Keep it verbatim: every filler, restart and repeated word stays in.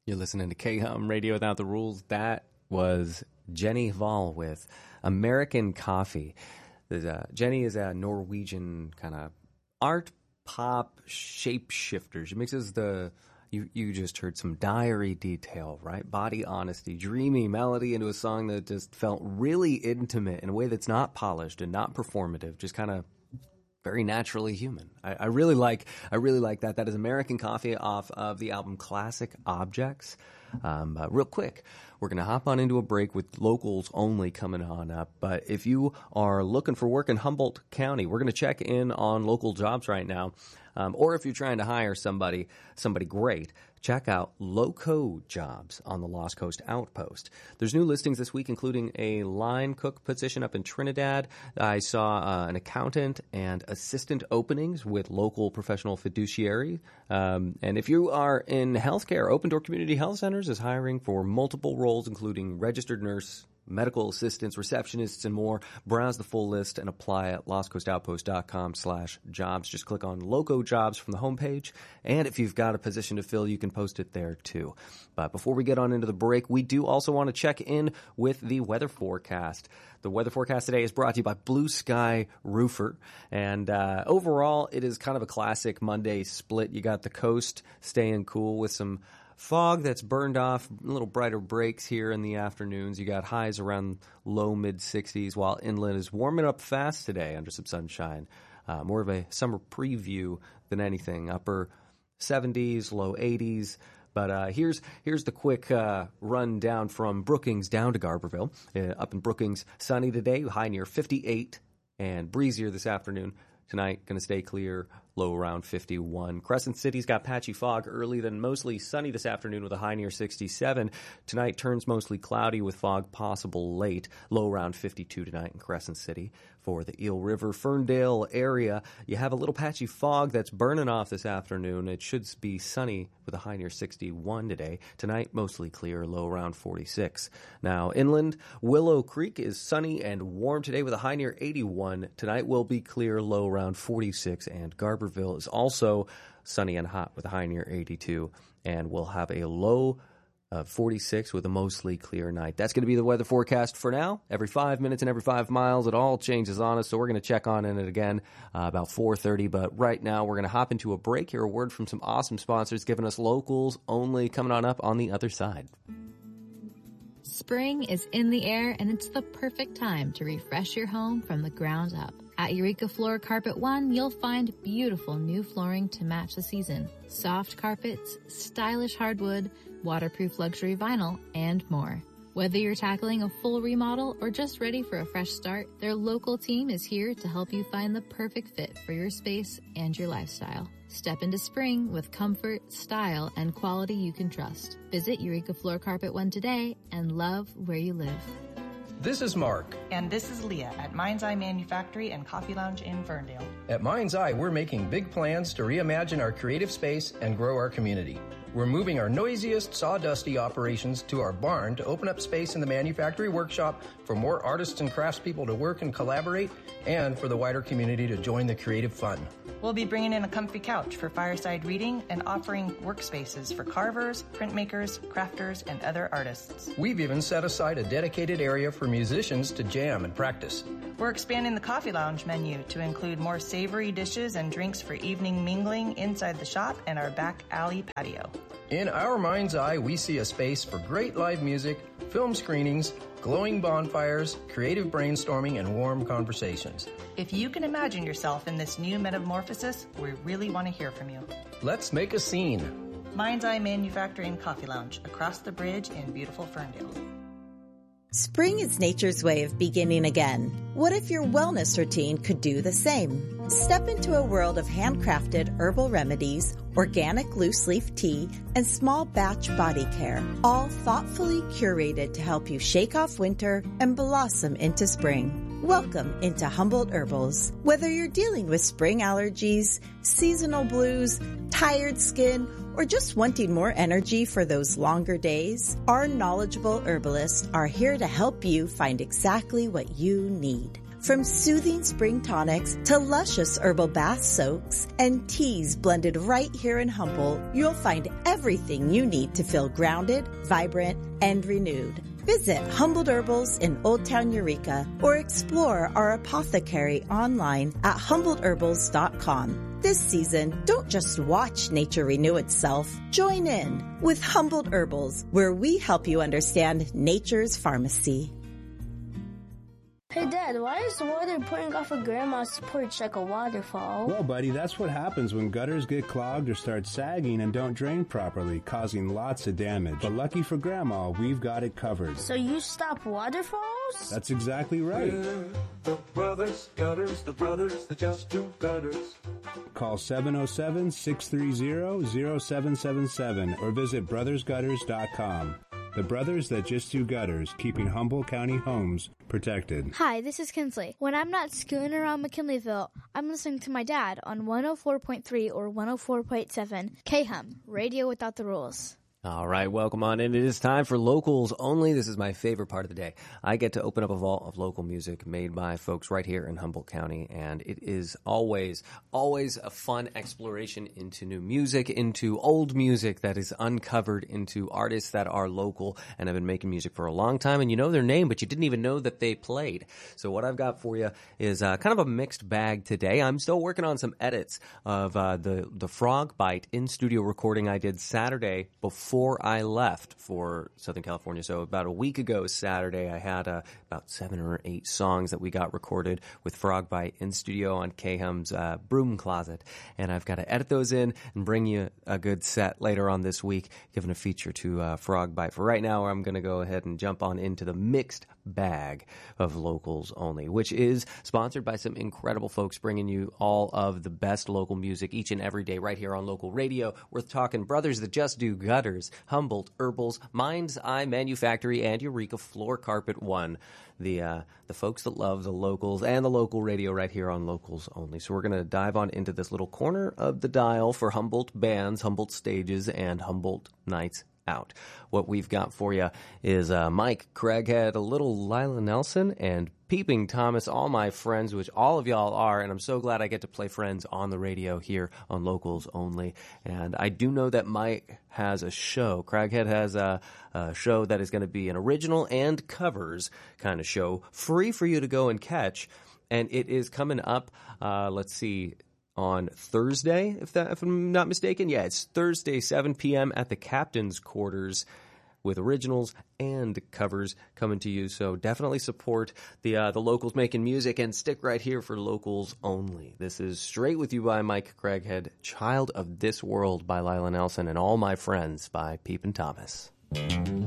You're listening to K-Hum Radio Without the Rules. That was Jenny Hval with American Coffee. Uh, Jenny is a Norwegian kind of art pop shapeshifter. She mixes the, you, you just heard some diary detail, right? Body honesty, dreamy melody into a song that just felt really intimate in a way that's not polished and not performative, just kind of very naturally human. I, I really like, I really like that. That is American Coffee off of the album Classic Objects. Um, uh, real quick, we're going to hop on into a break with locals only coming on up. But if you are looking for work in Humboldt County, we're going to check in on local jobs right now. Um, or if you're trying to hire somebody, somebody great, check out Loco Jobs on the Lost Coast Outpost. There's new listings this week, including a line cook position up in Trinidad. I saw uh, an accountant and assistant openings with local professional fiduciary. Um, and if you are in healthcare, Open Door Community Health Centers is hiring for multiple roles, including registered nurse, medical assistants, receptionists, and more. Browse the full list and apply at lostcoastoutpost.com slash jobs. Just click on Loco Jobs from the homepage. And if you've got a position to fill, you can post it there too. But before we get on into the break, we do also want to check in with the weather forecast. The weather forecast today is brought to you by Blue Sky Roofer. And uh, overall, it is kind of a classic Monday split. You got the coast staying cool with some fog that's burned off, a little brighter breaks here in the afternoons. You got highs around low mid sixties, while inland is warming up fast today under some sunshine. Uh, more of a summer preview than anything. Upper seventies, low eighties. But uh, here's here's the quick uh, rundown from Brookings down to Garberville. Uh, up in Brookings, sunny today, high near fifty-eight, and breezier this afternoon. Tonight, going to stay clear, low around fifty-one. Crescent City's got patchy fog early, then mostly sunny this afternoon with a high near sixty-seven. Tonight turns mostly cloudy with fog possible late, low around fifty-two tonight in Crescent City. For the Eel River, Ferndale area, you have a little patchy fog that's burning off this afternoon. It should be sunny with a high near sixty-one today. Tonight, mostly clear, low around forty-six. Now, inland, Willow Creek is sunny and warm today with a high near eighty-one. Tonight will be clear, low around forty-six, and Garberville is also sunny and hot with a high near eighty-two, and we'll have a low of forty-six with a mostly clear night. That's going to be the weather forecast for now. Every five minutes and every five miles, it all changes on us, so we're going to check on it again uh, about four thirty, but right now we're going to hop into a break. Hear a word from some awesome sponsors giving us locals only coming on up on the other side. Spring is in the air, and it's the perfect time to refresh your home from the ground up. At Eureka Floor Carpet One, you'll find beautiful new flooring to match the season, soft carpets, stylish hardwood, waterproof luxury vinyl, and more. Whether you're tackling a full remodel or just ready for a fresh start, their local team is here to help you find the perfect fit for your space and your lifestyle. Step into spring with comfort, style, and quality you can trust. Visit Eureka Floor Carpet One today and love where you live. This is Mark. And this is Leah at Mind's Eye Manufactory and Coffee Lounge in Ferndale. At Mind's Eye, we're making big plans to reimagine our creative space and grow our community. We're moving our noisiest, sawdusty operations to our barn to open up space in the manufactory workshop for more artists and craftspeople to work and collaborate, and for the wider community to join the creative fun. We'll be bringing in a comfy couch for fireside reading and offering workspaces for carvers, printmakers, crafters, and other artists. We've even set aside a dedicated area for musicians to jam and practice. We're expanding the Coffee Lounge menu to include more savory dishes and drinks for evening mingling inside the shop and our back alley patio. In our Mind's Eye, we see a space for great live music, film screenings, glowing bonfires, creative brainstorming, and warm conversations. If you can imagine yourself in this new metamorphosis, we really want to hear from you. Let's make a scene. Mind's Eye Manufacturing Coffee Lounge, across the bridge in beautiful Ferndale. Spring is nature's way of beginning again. What if your wellness routine could do the same? Step into a world of handcrafted herbal remedies, organic loose leaf tea, and small batch body care, all thoughtfully curated to help you shake off winter and blossom into spring. Welcome into Humboldt Herbals. Whether you're dealing with spring allergies, seasonal blues, tired skin, or just wanting more energy for those longer days, our knowledgeable herbalists are here to help you find exactly what you need. From soothing spring tonics to luscious herbal bath soaks and teas blended right here in Humboldt, you'll find everything you need to feel grounded, vibrant, and renewed. Visit Humboldt Herbals in Old Town Eureka or explore our apothecary online at humboldt herbals dot com. This season, don't just watch nature renew itself. Join in with Humboldt Herbals, where we help you understand nature's pharmacy. Hey, Dad, why is the water pouring off of Grandma's porch like a waterfall? Well, buddy, that's what happens when gutters get clogged or start sagging and don't drain properly, causing lots of damage. But lucky for Grandma, we've got it covered. So you stop waterfalls? That's exactly right. We're the brothers gutters, the brothers that just do gutters. Call seven oh seven, six three zero, zero seven seven seven or visit brothers gutters dot com. The brothers that just do gutters, keeping Humboldt County homes protected. Hi, this is Kinsley. When I'm not scooting around McKinleyville, I'm listening to my dad on one oh four point three or one oh four point seven K H U M, Radio Without the Rules. All right, welcome on in. It is time for Locals Only. This is my favorite part of the day. I get to open up a vault of local music made by folks right here in Humboldt County, and it is always, always a fun exploration into new music, into old music that is uncovered, into artists that are local and have been making music for a long time, and you know their name, but you didn't even know that they played. So what I've got for you is uh, kind of a mixed bag today. I'm still working on some edits of uh, the, the Frog Bite in-studio recording I did Saturday before Before I left for Southern California. So about a week ago Saturday, I had uh, about seven or eight songs that we got recorded with Frog Bite in studio on K H U M's uh, Broom Closet. And I've got to edit those in and bring you a good set later on this week, giving a feature to uh, Frog Bite. For right now, I'm going to go ahead and jump on into the mixed bag of Locals Only, which is sponsored by some incredible folks bringing you all of the best local music each and every day right here on local radio. We're talking brothers that just do gutters, Humboldt Herbals, Mind's Eye Manufactory, and Eureka Floor Carpet One. The uh, the folks that love the locals and the local radio right here on Locals Only. So we're going to dive on into this little corner of the dial for Humboldt bands, Humboldt stages, and Humboldt nights out. What we've got for you is uh, Mike Craighead, a little Lila Nelson, and Peeping Thomas, all my friends, which all of y'all are, and I'm so glad I get to play friends on the radio here on Locals Only. And I do know that Mike has a show. Craighead has a, a show that is going to be an original and covers kind of show, free for you to go and catch. And it is coming up, uh, let's see, on Thursday, if that if I'm not mistaken. Yeah, it's Thursday, seven p.m. at the Captain's Quarters with originals and covers coming to you. So definitely support the uh, the locals making music and stick right here for Locals Only. This is Straight With You by Mike Craighead, Child of This World by Lila Nelson, and All My Friends by Peepin' Thomas.